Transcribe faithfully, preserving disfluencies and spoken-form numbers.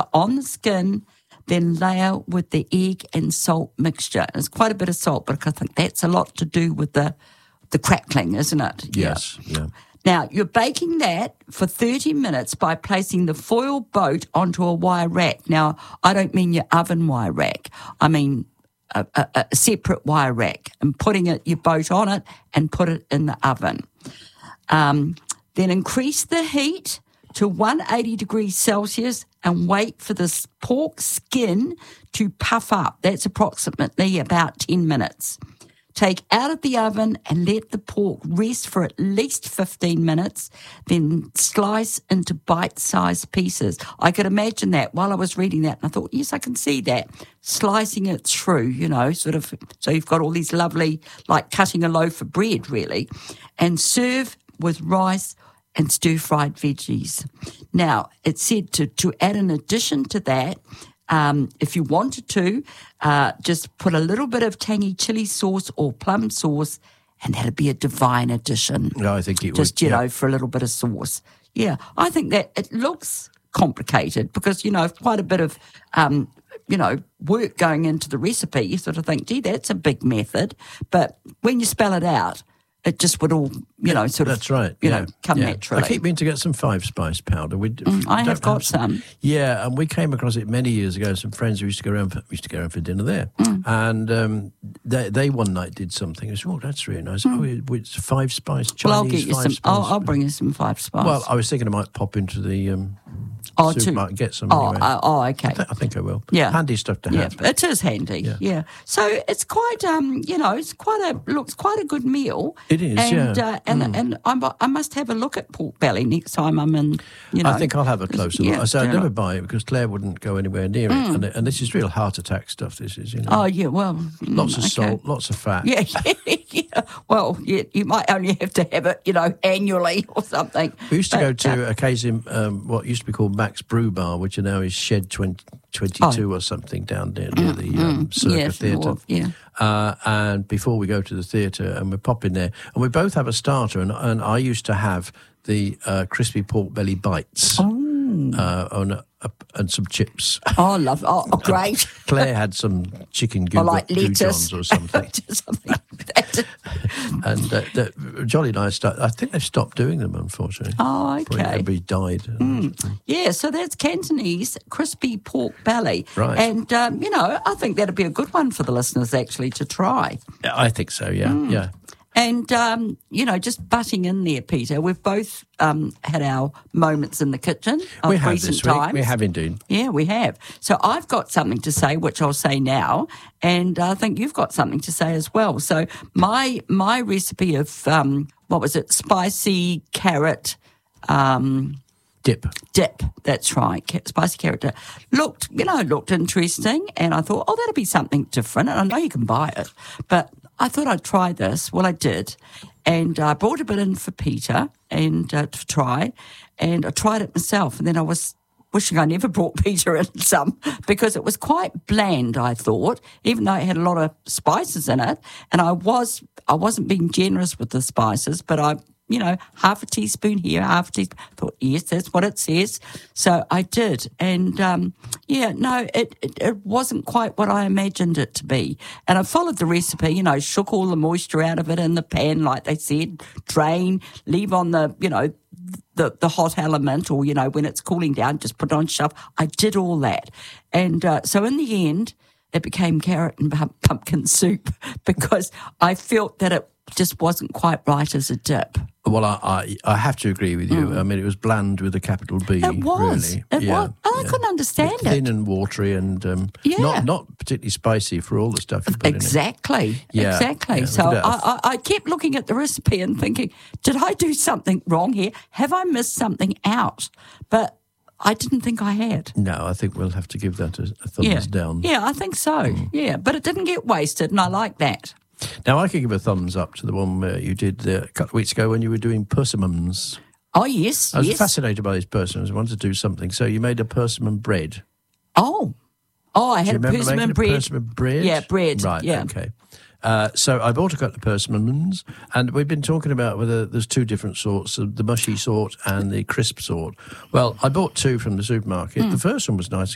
on the skin, then layer with the egg and salt mixture. And it's quite a bit of salt, but I think that's a lot to do with the the crackling, isn't it? Yes, yeah. yeah. Now, you're baking that for thirty minutes by placing the foil boat onto a wire rack. Now, I don't mean your oven wire rack. I mean a, a, a separate wire rack, and putting it, your boat on it and put it in the oven. Um, then increase the heat to one hundred eighty degrees Celsius and wait for the pork skin to puff up. That's approximately about ten minutes. Take out of the oven and let the pork rest for at least fifteen minutes, then slice into bite-sized pieces. I could imagine that while I was reading that, and I thought, yes, I can see that, slicing it through, you know, sort of, so you've got all these lovely, like cutting a loaf of bread, really, and serve with rice and stir-fried veggies. Now, it said to, to add an addition to that, Um, if you wanted to, uh, just put a little bit of tangy chili sauce or plum sauce, and that'd be a divine addition. No, I think it just, would. Just, you yeah. know, for a little bit of sauce. Yeah, I think that it looks complicated because, you know, quite a bit of, um, you know, work going into the recipe. You sort of think, gee, that's a big method. But when you spell it out, it just would all, you know, sort That's of, right. you yeah. know, come yeah. naturally. I keep meaning to get some five spice powder. We, Mm, I have got some. Yeah, and we came across it many years ago. Some friends who used to go around for, used to go around for dinner there, Mm. and um, they, they one night did something. I said, "Oh, that's really nice. Mm. Oh, it, it's five spice Chinese Well, I'll get you five some. spice." I'll, I'll bring you some five spice. Well, I was thinking I might pop into the um, oh, supermarket and get some. Oh, anyway. uh, oh, okay. I, th- I think I will. Yeah. Handy stuff to Yeah, have. it is handy. Yeah. Yeah. So it's quite, um, you know, it's quite a looks quite a good meal. It is, and, yeah. Uh, and Mm. and I'm, I must have a look at pork belly next time I'm in. You know, I think I'll have a closer yeah, look. I said I'd yeah. never buy it because Claire wouldn't go anywhere near it, and, and this is real heart attack stuff. This is, you know, Oh yeah, well, lots mm, of okay. salt, lots of fat. Yeah, yeah. Well, yeah, you might only have to have it, you know, annually or something. We used to But, go to uh, occasion um, what used to be called Max Brew Bar, which now is Shed twenty, twenty-two Oh. or something down there near the um, Circa yes, Theatre. North, yeah. Uh, and before we go to the theatre, and we pop in there, and we both have a starter, and, and I used to have the uh, crispy pork belly bites Oh, uh, on a, a, and some chips. oh, love. Oh, oh great. Claire had some chicken Or goo- like lettuce goujons or something. something like that. And uh, the, Jolly and I, start, I think they've stopped doing them, unfortunately. Oh, Probably okay. everybody died. Yeah, so that's Cantonese crispy pork belly. Right. And, um, you know, I think that'd be a good one for the listeners actually to try. I think so, yeah, Mm. yeah. And, um, you know, just butting in there, Peter, we've both um, had our moments in the kitchen of We have recent this week. times. We have indeed. Yeah, we have. So I've got something to say, which I'll say now, and I think you've got something to say as well. So my my recipe of, um, what was it, spicy carrot um, Dip. dip, that's right, ca- spicy carrot dip, looked, you know, looked interesting, and I thought, oh, that'll be something different, and I know you can buy it, but I thought I'd try this. Well, I did, and I brought a bit in for Peter and uh, to try, and I tried it myself, and then I was wishing I never brought Peter in some because it was quite bland, I thought, even though it had a lot of spices in it, and I was I wasn't being generous with the spices, but I, you know, half a teaspoon here, half a teaspoon. I thought, yes, that's what it says. So I did. And, um, yeah, no, it, it, it wasn't quite what I imagined it to be. And I followed the recipe, you know, shook all the moisture out of it in the pan, like they said, drain, leave on the, you know, the, the hot element, or, you know, when it's cooling down, just put it on shelf. I did all that. And uh, so in the end, it became carrot and pump- pumpkin soup because I felt that it just wasn't quite right as a dip. Well, I, I I have to agree with you. I mean, it was bland with a capital B. It was. Really. It yeah, was. I yeah. couldn't understand Thin it. and watery, and um, Yeah. not not particularly spicy for all the stuff you put in it. Exactly. Yeah, Exactly. yeah, So a bit I, of- I, I kept looking at the recipe and thinking, did I do something wrong here? Have I missed something out? But I didn't think I had. No, I think we'll have to give that a, a thumbs Yeah. down. Yeah, I think so. Yeah, but it didn't get wasted, and I like that. Now, I could give a thumbs up to the one uh, you did uh, a couple of weeks ago when you were doing persimmons. Oh, yes, I was yes. fascinated by these persimmons. I wanted to do something. So you made a persimmon bread. Oh. Oh, I Do you had a remember persimmon making bread. a persimmon bread? Yeah, bread. Right, yeah. okay. Uh, so I bought a couple of persimmons, and we've been talking about whether there's two different sorts, the mushy sort and the crisp sort. Well, I bought two from the supermarket. Mm. The first one was nice